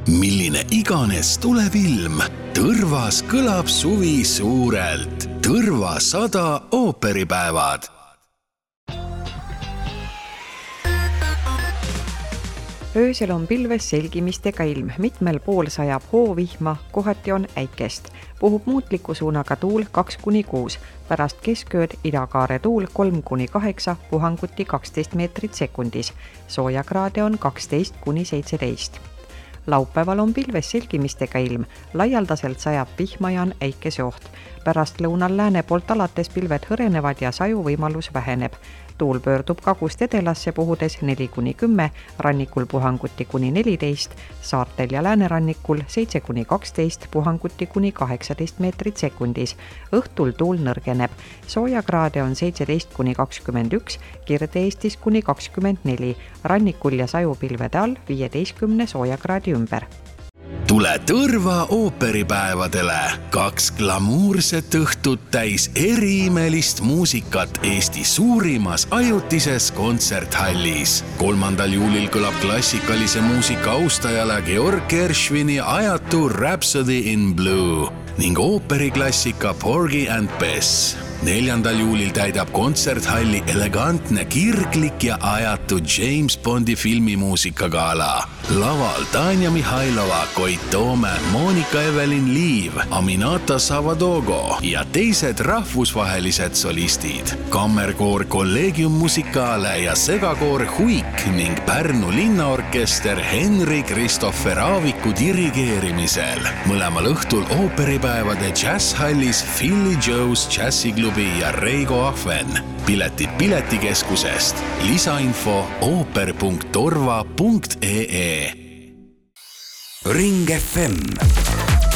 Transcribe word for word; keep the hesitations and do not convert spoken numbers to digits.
Milline iganes tuleb ilm, Tõrvas kõlab suvi suurelt. Tõrva sada ooperipäevad. Öösel on pilves selgimistega ilm, mitmel pool sajab hoovihma, kohati on äikest. Puhub muutliku suunaga tuul kaks kuni kuus, pärast keskööd idakaare tuul kolm kuni kaheksa, puhanguti kaksteist meetrit sekundis. Soojakraade on kaksteist kuni seitseteist. Laupäeval on pilves selgimistega ilm, laialdaselt sajab vihma ja on äikeseoht. Pärast lõunal lääne poolt alates pilved hõrenevad ja saju võimalus väheneb. Tuul pöördub kagust edelasse puhudes neli kuni kümme, rannikul puhanguti kuni neliteist, saartel ja läänerannikul seitse kuni kaksteist, puhanguti kuni kaheksateist meetrit sekundis. Õhtul tuul nõrgeneb. Soojakraade on seitseteist kuni kakskümmend üks, Kirde-Eestis kuni kakskümmend neli, rannikul ja sajupilvede all viieteistkümne soojakraadi ümber. Tule Tõrva ooperipäevadele. Kaks glamuurset õhtut täis eriimelist muusikat Eesti suurimas ajutises kontserthallis. kolmandal juulil kõlab klassikalise muusika austajale Georg Gershwini ajatu Rhapsody in Blue ning ooperiklassika Porgy and Bess. neljandal juulil täidab kontserthalli elegantne, kirglik ja ajatu James Bondi filmimuusikagala. Laval Tanja Mihhailova, Koit Toome, Monika Evelin Liiv, Aminata Savadogo ja teised rahvusvahelised solistid. Kammerkoor Collegium Musicale ja segakoor Huik ning Pärnu linnaorkester Henri Kristoffer Aaviku dirigeerimisel. Mõlemal õhtul ooperipäevade jazzhallis Philly Joe's Jazziklubi ja Reigo Ahven. Piletid Piletikeskusest. Lisainfo ooper punkt torva punkt ee. Ring F M